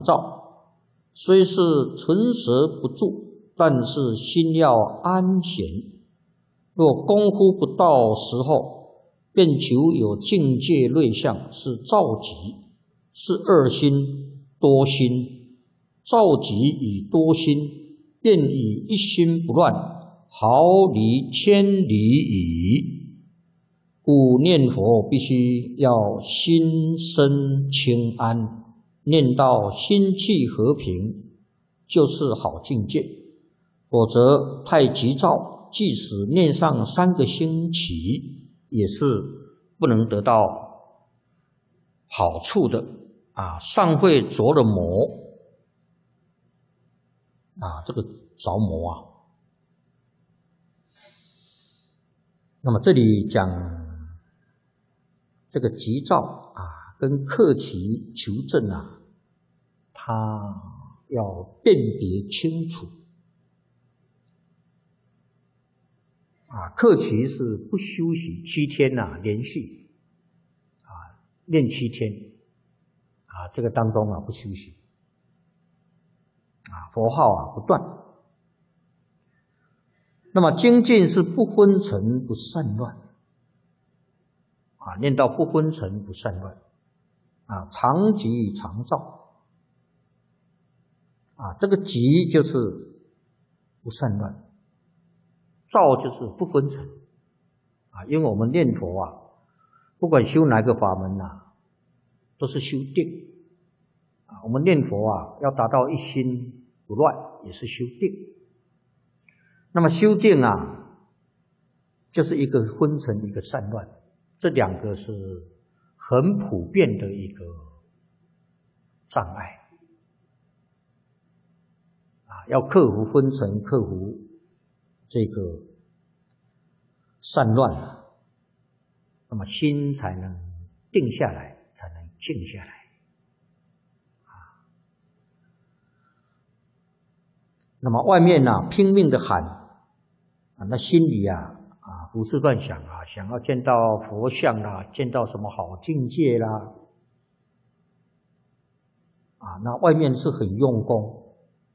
照，虽是唇舌不住，但是心要安闲。若功夫不到时候，便求有境界类相，是躁急，是二心多心。躁急与多心，便以一心不乱，毫厘千里矣。故念佛必须要心身清安，念到心气和平，就是好境界。否则太急躁，即使念上3个星期，也是不能得到好处的尚会着了魔这个着魔那么这里讲这个急躁跟克期求证它要辨别清楚克期是不休息7天连续练7天这个当中不休息佛号不断。那么精进是不昏沉不散乱念到不昏沉不散乱常急常躁这个急就是不散乱，躁就是不昏沉因为我们念佛不管修哪个法门都是修定我们念佛要达到一心不乱，也是修定。那么修定就是一个昏沉，一个散乱，这2个是很普遍的一个障碍要克服昏沉，克服这个散乱那么心才能定下来，才能静下来那么外面拼命的喊那心里胡思乱想想要见到佛像见到什么好境界啦那外面是很用功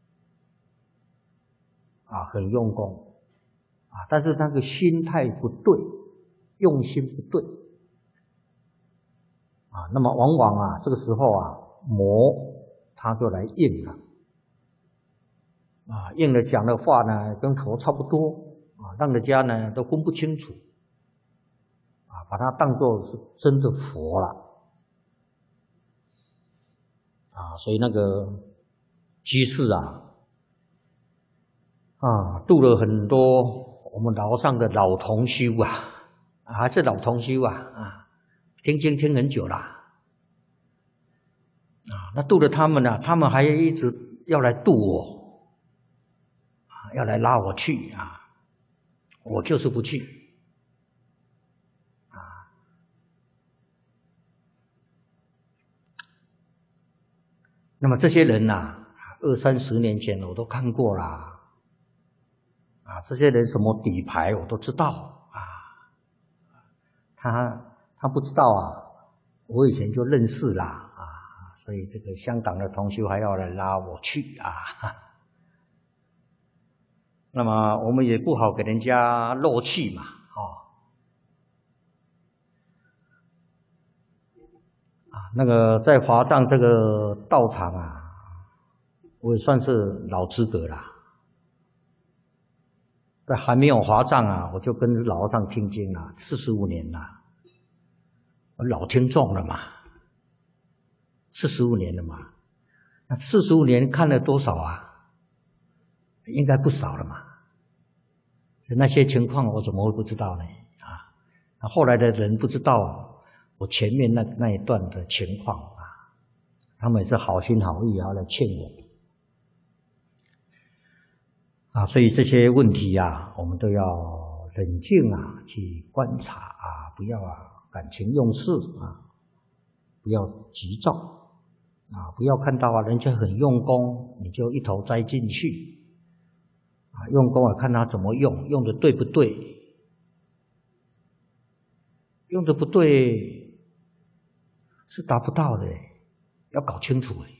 很用功但是那个心态不对，用心不对那么往往这个时候魔他就来应了应了讲的话跟佛差不多让人家都分不清楚把它当作是真的佛了所以那个居士度了很多我们楼上的老同修还是老同修听经听很久了那度了他们他们还一直要来度我要来拉我去我就是不去那么这些人20-30年前我都看过了这些人什么底牌我都知道他不知道我以前就认识了所以这个香港的同修还要来拉我去那么我们也不好给人家漏气嘛那个在华藏这个道场我也算是老资格了还没有华藏我就跟老和尚听经45年了老听众了嘛45年了嘛那45年看了多少应该不少了嘛那些情况我怎么会不知道呢后来的人不知道我前面那一段的情况他们也是好心好意要来劝我所以这些问题我们都要冷静去观察不要感情用事不要急躁不要看到人家很用功你就一头栽进去用功看他怎么用，用的对不对？用的不对是达不到的，要搞清楚